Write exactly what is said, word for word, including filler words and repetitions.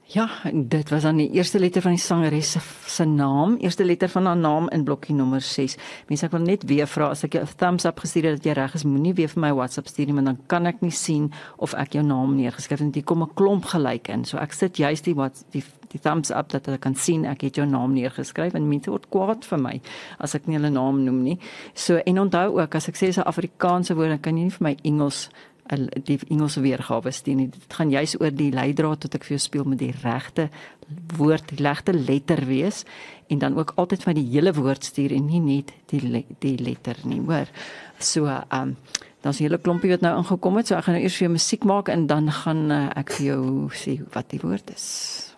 Ja, dit was dan die eerste letter van die sangeres se se naam, eerste letter van haar naam in blokkie nommer ses. Mense, ek wil net weer vra, as ek jou 'n thumbs up gestuur het dat jy reg is, moenie weer vir my WhatsApp stuur nie, want dan kan ek nie sien of ek jou naam neergeskryf het, want hier kom 'n klomp gelyk in. So ek sit juist die wat die die thumbs up dat ek kan sien ek het jou naam neergeskryf, en mense word kwaad vir my as ek nie hulle naam noem nie. So en onthou ook, as ek sê dis 'n Afrikaanse woord, dan kan jy nie vir my Engels die Engelse weergawe stuur nie. Dit gaan juist oor die leidraad wat ek vir jou speel, met die regte woord, die regte letter wees, en dan ook altyd vir my die hele woord stuur en nie net die die letter nie, hoor. So um dan is 'n hele klompie wat nou ingekom het, so ek gaan nou eers vir jou musiek maak en dan gaan uh, ek vir jou sê wat die woord is.